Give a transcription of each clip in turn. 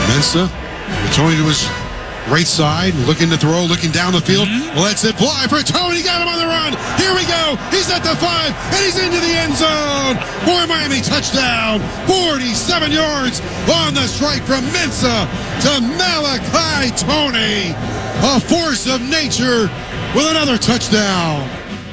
Mensah, Tony to his right side, looking to throw, looking down the field. Let's it fly for Tony. Got him on the run. Here we go. He's at the 5, and he's into the end zone for Miami. Touchdown. 47 yards on the strike from Mensah to Malachi Tony. A force of nature with another touchdown.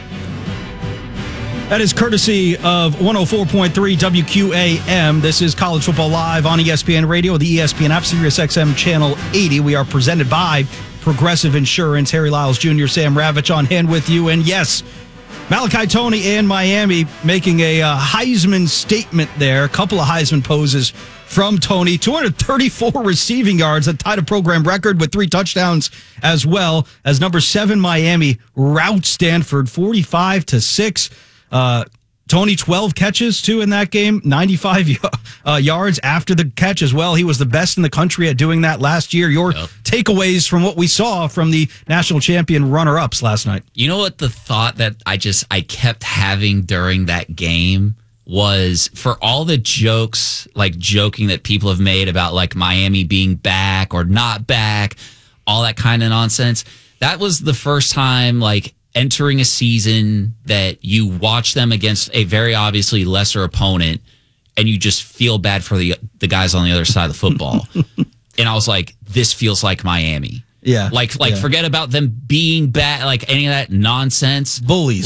That is courtesy of 104.3 WQAM. This is College Football Live on ESPN Radio, the ESPN app, Sirius XM Channel 80. We are presented by Progressive Insurance. Harry Lyles Jr., Sam Ravitch on hand with you. And yes, Malachi Tony and Miami making a Heisman statement there. A couple of Heisman poses from Tony. 234 receiving yards, that tied a program record with 3 touchdowns as well, as number 7 Miami routs Stanford 45-6. Tony, 12 catches, too, in that game, 95 yards after the catch as well. He was the best in the country at doing that last year. Your takeaways from what we saw from the national champion runner-ups last night? You know what the thought that I kept having during that game was, for all the jokes, like joking that people have made about like Miami being back or not back, all that kind of nonsense, that was the first time like entering a season that you watch them against a very obviously lesser opponent and you just feel bad for the guys on the other side of the football. And I was like, this feels like Miami. Yeah. Forget about them being bad, like any of that nonsense. Bullies.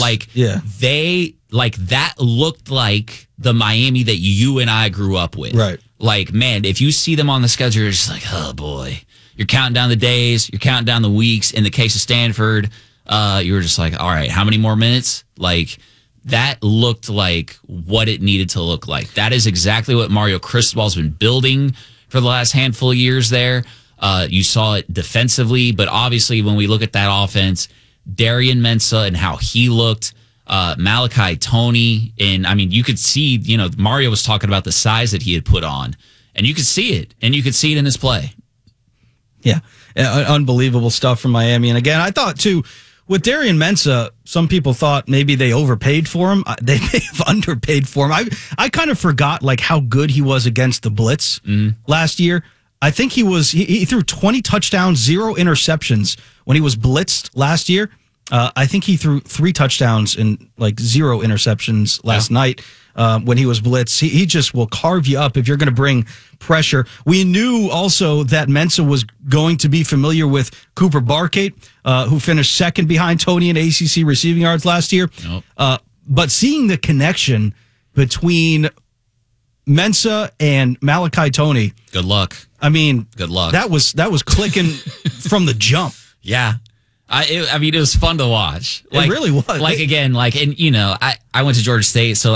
That looked like the Miami that you and I grew up with. Right. Like, man, if you see them on the schedule, you're just like, oh boy. You're counting down the days, you're counting down the weeks. In the case of Stanford, you were just like, all right, how many more minutes? Like, that looked like what it needed to look like. That is exactly what Mario Cristobal's been building for the last handful of years there. You saw it defensively, but obviously when we look at that offense, Darian Mensah and how he looked, Malachi Tony, and I mean, you could see, Mario was talking about the size that he had put on, and you could see it, and you could see it in his play. Yeah, unbelievable stuff from Miami. And again, I thought, too, with Darian Mensah, some people thought maybe they overpaid for him. They may have underpaid for him. I kind of forgot like how good he was against the blitz last year. I think he threw 20 touchdowns, 0 interceptions when he was blitzed last year. I think he threw 3 touchdowns and like 0 interceptions last night when he was blitzed. He just will carve you up if you're going to bring pressure. We knew also that Mensah was going to be familiar with Cooper Barkate, who finished second behind Tony in ACC receiving yards last year. But seeing the connection between Mensah and Malachi Tony. Good luck. I mean, good luck. That was clicking from the jump. Yeah. I mean, it was fun to watch. It really was. I went to Georgia State, so